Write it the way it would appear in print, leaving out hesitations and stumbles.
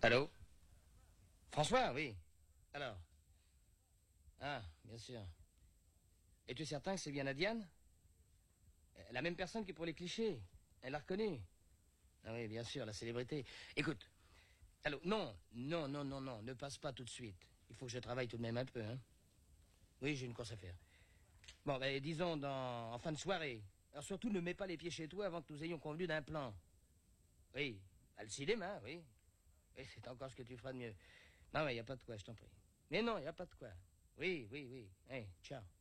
Allô? François, oui. Alors? Ah, bien sûr. Es-tu certain que c'est bien Diane? La même personne que pour les clichés. Elle l'a reconnue. Ah oui, bien sûr, la célébrité. Écoute. Allô? Non, non, non, non, non. Ne passe pas tout de suite. Il faut que je travaille tout de même un peu, hein. Oui, j'ai une course à faire. Bon, ben, disons en fin de soirée. Alors surtout, ne mets pas les pieds chez toi avant que nous ayons convenu d'un plan. Oui, à le cinéma, oui. Oui, c'est encore ce que tu feras de mieux. Non, mais il n'y a pas de quoi, je t'en prie. Mais non, il n'y a pas de quoi. Oui, oui, oui. Hey, ciao.